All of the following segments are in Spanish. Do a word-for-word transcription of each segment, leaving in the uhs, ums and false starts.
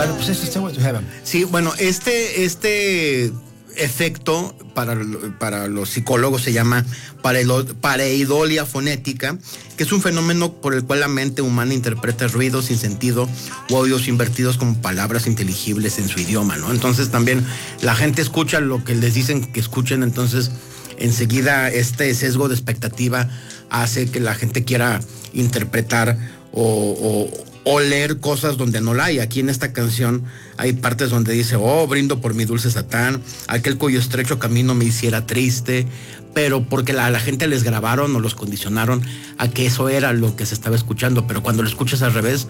Bueno, pues es Stairway to Heaven. Sí, bueno, este, este efecto para, para los psicólogos se llama pareidolia fonética, que es un fenómeno por el cual la mente humana interpreta ruidos sin sentido o audios invertidos como palabras inteligibles en su idioma, ¿no? Entonces también la gente escucha lo que les dicen que escuchen, entonces enseguida este sesgo de expectativa hace que la gente quiera interpretar o, o, o leer cosas donde no la hay. Aquí en esta canción hay partes donde dice, oh, brindo por mi dulce Satán, aquel cuyo estrecho camino me hiciera triste, pero porque la, la gente les grabaron o los condicionaron a que eso era lo que se estaba escuchando, pero cuando lo escuchas al revés,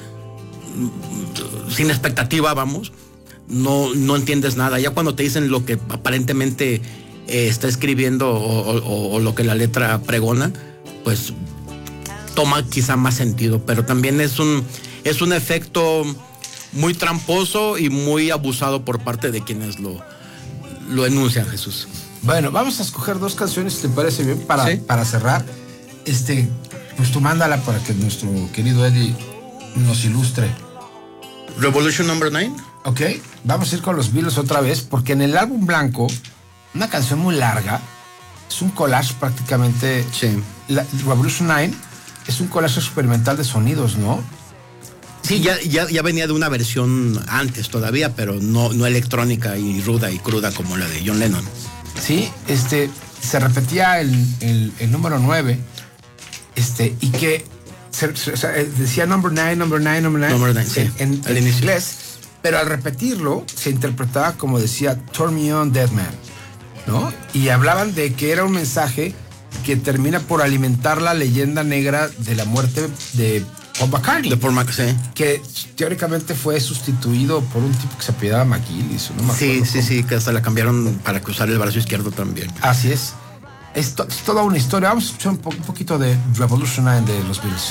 sin expectativa, vamos, no, no entiendes nada. Ya cuando te dicen lo que aparentemente eh, está escribiendo o, o, o lo que la letra pregona, pues toma quizá más sentido, pero también es un, es un efecto muy tramposo y muy abusado por parte de quienes lo, lo enuncian, Jesús. Bueno, vamos a escoger dos canciones, ¿te parece bien? Para, ¿Sí? para cerrar. Este, pues tú mándala para que nuestro querido Eddie nos ilustre. Revolution Number Nine. Ok, vamos a ir con los Beatles otra vez, porque en el álbum blanco, una canción muy larga, es un collage prácticamente. Sí. La, Revolution Nine es un collage experimental de sonidos, ¿no? Sí, ya, ya, ya venía de una versión antes todavía, pero no, no electrónica y ruda y cruda como la de John Lennon. Sí, este, se repetía el, el, el número nueve, este, y que se, se, se, decía number nine, number nine, number nine, Number nine, sí, en, en, en inglés, pero al repetirlo se interpretaba como decía Turn Me On, Dead Man, ¿no? Y hablaban de que era un mensaje que termina por alimentar la leyenda negra de la muerte de Paul McCartney. De Paul McCartney, sí. Que teóricamente fue sustituido por un tipo que se apellidaba McGillis, ¿no? Me Sí, sí, cómo. sí, que hasta la cambiaron para que usara el brazo izquierdo también. Así es. Es, to, es toda una historia. Vamos a escuchar un, po, un poquito de Revolution Nine de los Beatles.